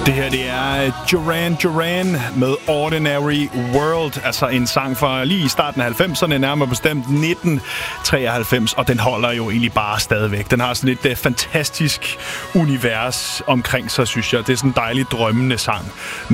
Det her, det er Duran Duran med Ordinary World, altså en sang fra lige i starten af 90'erne, nærmere bestemt 1993, og den holder jo egentlig bare stadigvæk. Den har sådan et fantastisk univers omkring sig, synes jeg. Det er sådan en dejlig drømmende sang,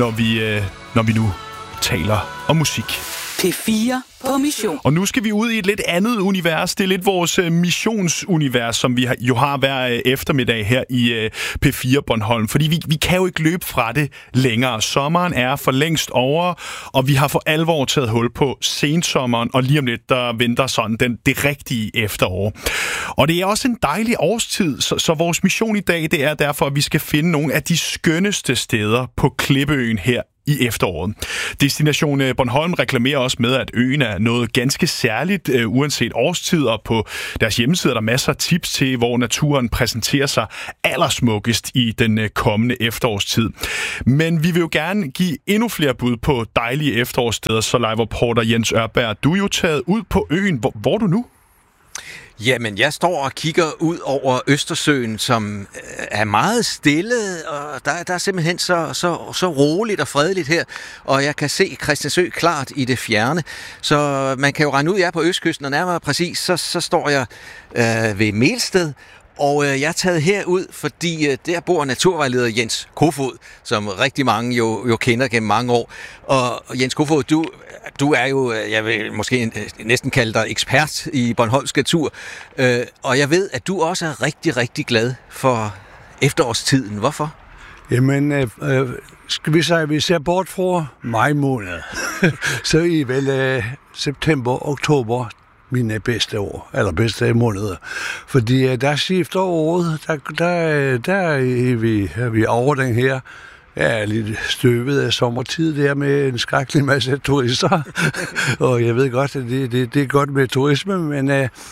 når vi nu taler om musik. P4 på mission. Og nu skal vi ud i et lidt andet univers. Det er lidt vores missionsunivers, som vi jo har hver eftermiddag her i P4 Bornholm. Fordi vi kan jo ikke løbe fra det længere. Sommeren er for længst over, og vi har for alvor taget hul på sensommeren, og lige om lidt, der venter sådan det rigtige efterår. Og det er også en dejlig årstid, så vores mission i dag, det er derfor, at vi skal finde nogle af de skønneste steder på Klippeøen her i efteråret. Destination Bornholm reklamerer også med, at øen er noget ganske særligt, uanset årstid, og på deres hjemmeside er der masser af tips til, hvor naturen præsenterer sig allersmukkest i den kommende efterårstid. Men vi vil jo gerne give endnu flere bud på dejlige efterårssteder, så live-reporter Jens Ørberg, du er jo taget ud på øen. Hvor er du nu? Jamen, jeg står og kigger ud over Østersøen, som er meget stille, og der er simpelthen så roligt og fredeligt her, og jeg kan se Christiansø klart i det fjerne, så man kan jo regne ud, at jeg er på østkysten, og nærmere præcis, så står jeg ved Melsted, og jeg er taget herud, fordi der bor naturvejleder Jens Kofod, som rigtig mange jo kender gennem mange år. Og Jens Kofod, du er jo, jeg vil måske næsten kalde dig ekspert i bornholmsk natur. Og jeg ved, at du også er rigtig, rigtig glad for efterårstiden. Hvorfor? Jamen, skal vi sige, at vi ser bort fra maj måned, så er vel september, oktober mine bedste år, eller bedste måneder. Fordi der skifter året, der er vi over den her lidt støvet af sommertid der med en skrækkelig masse turister. Og jeg ved godt, at det er godt med turisme, men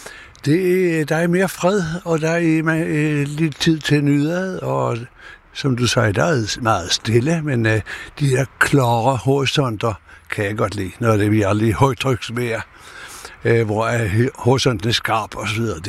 der er mere fred, og der er lidt tid til nyhed, og som du sagde, der er meget stille, men de der klare horisonter kan jeg godt lide, når det bliver lige højtryksvejr, hvor horisonten er skarp og så videre.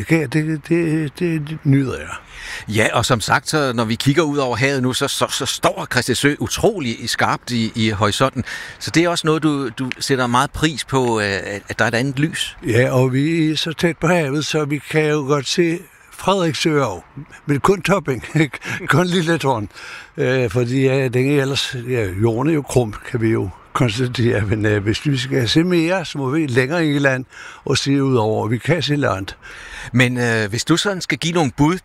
Det nyder jeg. Ja, og som sagt, så når vi kigger ud over havet nu, så står Christiansø utrolig skarpt i horisonten. Så det er også noget, du sætter meget pris på, at der er et andet lys. Ja, og vi er så tæt på havet, så vi kan jo godt se Frederiksø af, men kun topping, kun lille tårn. Fordi den er ellers, jorden er jo krum, kan vi jo konstatere, men hvis vi skal se mere, så må vi længere i land og se ud over. Vi kan se land. Men hvis du sådan skal give nogle bud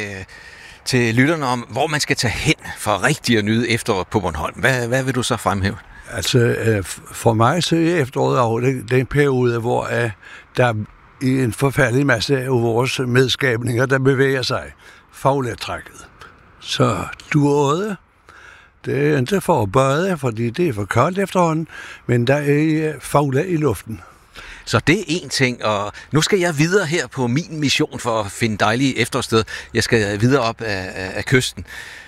til lytterne om, hvor man skal tage hen for rigtig at nyde efteråret på Bornholm, hvad vil du så fremhæve? Altså, for mig så er efteråret over den periode, hvor der er en forfærdelig masse af vores medskabninger, der bevæger sig. Faglertrækket. Så duede. Det er ikke for at bade, fordi det er for koldt efterhånden, men der er fugle i luften. Så det er en ting, og nu skal jeg videre her på min mission for at finde dejlige efterårssted. Jeg skal videre op af kysten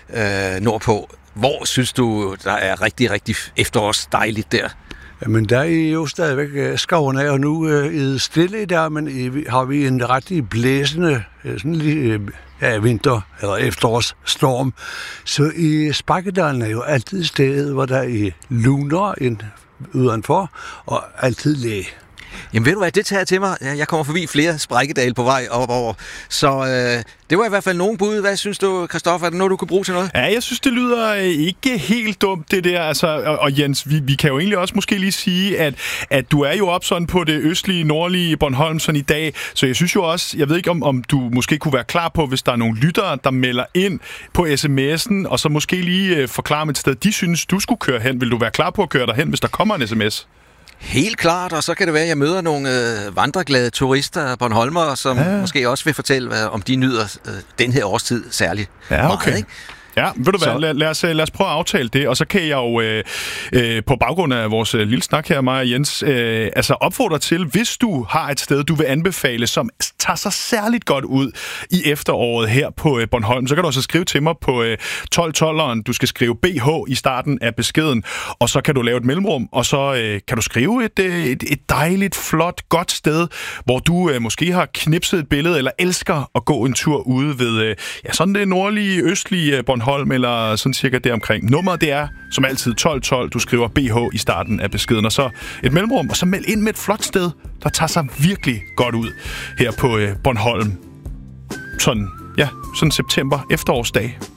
nordpå. Hvor synes du, der er rigtig, rigtig efterårsdejligt der? Jamen, der er jo stadigvæk skovene, og nu er det stille der, men har vi en ret blæsende sådan lige, vinter- eller efterårsstorm. Så i Sparkedalen er jo altid stedet, hvor der er luner udenfor, og altid læ. Jamen ved du hvad, det tager jeg til mig. Jeg kommer forbi flere sprækkedale på vej opover. Så det var i hvert fald nogen bud. Hvad synes du, Christoffer? Er det noget, du kunne bruge til noget? Ja, jeg synes, det lyder ikke helt dumt, det der. Altså, og Jens, vi kan jo egentlig også måske lige sige, at du er jo op sådan på det østlige, nordlige Bornholm sådan i dag. Så jeg synes jo også, jeg ved ikke, om du måske kunne være klar på, hvis der er nogle lyttere, der melder ind på sms'en, og så måske lige forklare med et sted, de synes, du skulle køre hen. Vil du være klar på at køre derhen, hvis der kommer en sms? Helt klart, og så kan det være, at jeg møder nogle vandreglade turister, Bornholmere, som måske også vil fortælle, om de nyder den her årstid særligt meget, okay. Ikke? Ja, ved du hvad, lad os prøve at aftale det, og så kan jeg jo på baggrund af vores lille snak her, mig og Jens, altså opfordre til, hvis du har et sted, du vil anbefale, som tager sig særligt godt ud i efteråret her på Bornholm, så kan du også skrive til mig på 1212'eren. Du skal skrive BH i starten af beskeden, og så kan du lave et mellemrum, og så kan du skrive et dejligt, flot, godt sted, hvor du måske har knipset et billede, eller elsker at gå en tur ude ved sådan det nordlige, østlige Bornholm, Bornholm, eller sådan cirka deromkring. Nummeret, det er som altid 1212. Du skriver BH i starten af beskeden, og så et mellemrum, og så meld ind med et flot sted, der tager sig virkelig godt ud her på Bornholm. Sådan september, efterårsdag.